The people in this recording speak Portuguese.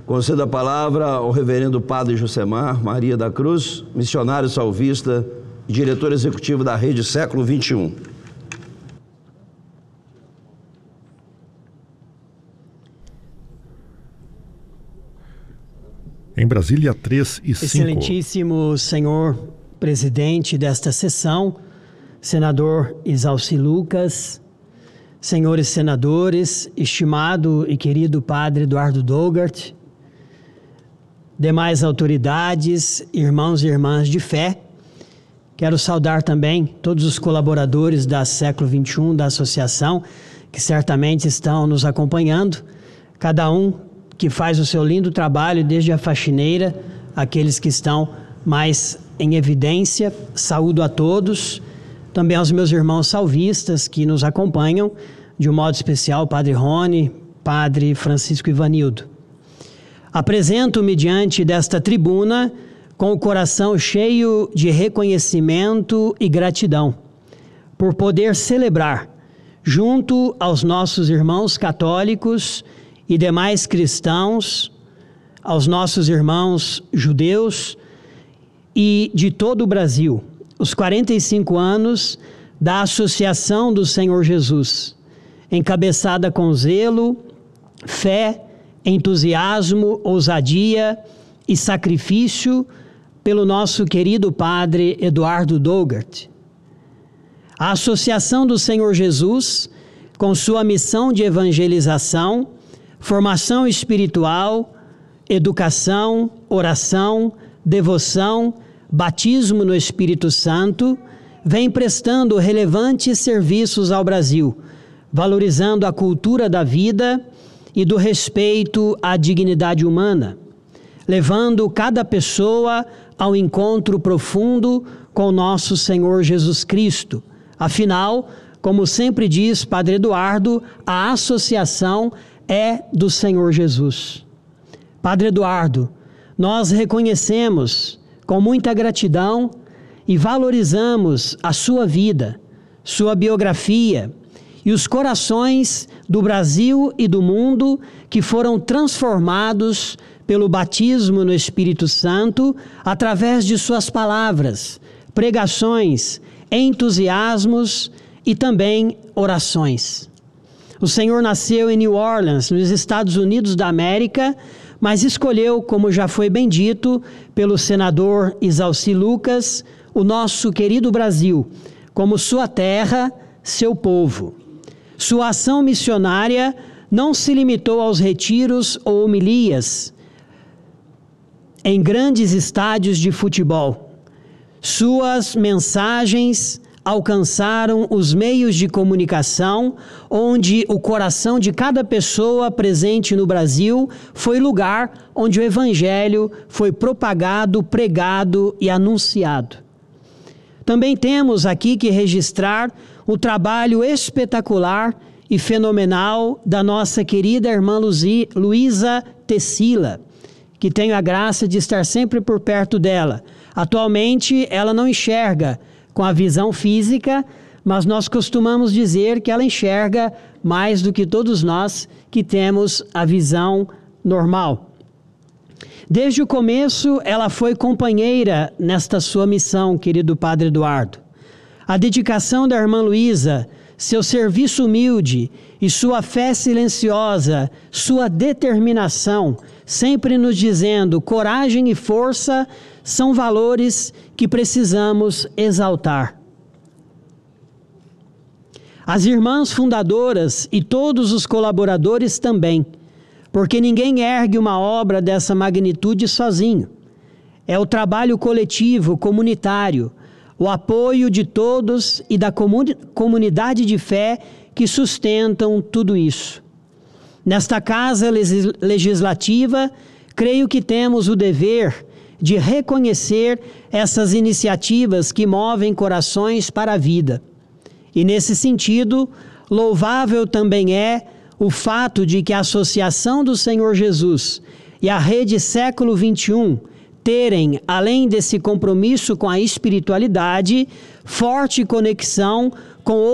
Concedo a palavra ao reverendo Padre Josemar Maria da Cruz, missionário salvista e diretor executivo da Rede Século XXI. Em Brasília, 3 e 5. Excelentíssimo senhor presidente desta sessão, senador Isalci Lucas, senhores senadores, estimado e querido padre Eduardo Dogart, demais autoridades, irmãos e irmãs de fé, quero saudar também todos os colaboradores da Século XXI, da associação, que certamente estão nos acompanhando, cada um que faz o seu lindo trabalho, desde a faxineira, aqueles que estão mais em evidência. Saúdo a todos, também aos meus irmãos salvistas que nos acompanham, de um modo especial, Padre Rony, Padre Francisco Ivanildo. Apresento-me diante desta tribuna com o coração cheio de reconhecimento e gratidão por poder celebrar, junto aos nossos irmãos católicos e demais cristãos, aos nossos irmãos judeus e de todo o Brasil, os 45 anos da Associação do Senhor Jesus, encabeçada com zelo, fé, entusiasmo, ousadia e sacrifício pelo nosso querido Padre Eduardo Dogart. A Associação do Senhor Jesus, com sua missão de evangelização, formação espiritual, educação, oração, devoção, batismo no Espírito Santo, vem prestando relevantes serviços ao Brasil, valorizando a cultura da vida e do respeito à dignidade humana, levando cada pessoa ao encontro profundo com nosso Senhor Jesus Cristo. Afinal, como sempre diz Padre Eduardo, a associação é do Senhor Jesus. Padre Eduardo, nós reconhecemos com muita gratidão e valorizamos a sua vida, sua biografia e os corações do Brasil e do mundo que foram transformados pelo batismo no Espírito Santo através de suas palavras, pregações, entusiasmos e também orações. O Senhor nasceu em New Orleans, nos Estados Unidos da América, mas escolheu, como já foi bem dito pelo senador Isalci Lucas, o nosso querido Brasil, como sua terra, seu povo. Sua ação missionária não se limitou aos retiros ou homilias em grandes estádios de futebol. Suas mensagens alcançaram os meios de comunicação, onde o coração de cada pessoa presente no Brasil foi lugar onde o Evangelho foi propagado, pregado e anunciado. Também temos aqui que registrar o trabalho espetacular e fenomenal da nossa querida irmã Luísa Tessila, que tenho a graça de estar sempre por perto dela. Atualmente, ela não enxerga com a visão física, mas nós costumamos dizer que ela enxerga mais do que todos nós que temos a visão normal. Desde o começo, ela foi companheira nesta sua missão, querido Padre Eduardo. A dedicação da irmã Luísa, seu serviço humilde e sua fé silenciosa, sua determinação, sempre nos dizendo coragem e força, são valores que precisamos exaltar. As irmãs fundadoras e todos os colaboradores também, porque ninguém ergue uma obra dessa magnitude sozinho. É o trabalho coletivo, comunitário, o apoio de todos e da comunidade de fé que sustentam tudo isso. Nesta casa legislativa, creio que temos o dever de reconhecer essas iniciativas que movem corações para a vida. E nesse sentido, louvável também é o fato de que a Associação do Senhor Jesus e a Rede Século XXI terem, além desse compromisso com a espiritualidade, forte conexão com